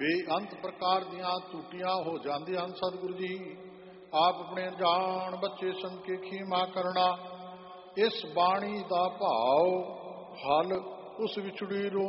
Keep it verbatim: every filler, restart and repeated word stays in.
ਬੇਅੰਤ ਪ੍ਰਕਾਰ ਦੀਆਂ ਟੂਟੀਆਂ ਹੋ ਜਾਂਦੀਆਂ ਹਨ। ਸਤਿਗੁਰੂ ਜੀ ਆਪ ਆਪਣੇ ਜਾਣ ਬੱਚੇ ਸੰਕੇ ਖੀਮਾ ਕਰਨਾ। ਇਸ ਬਾਣੀ ਦਾ ਭਾਵ ਹਲ ਉਸ ਵਿਛੜੀ ਰੋ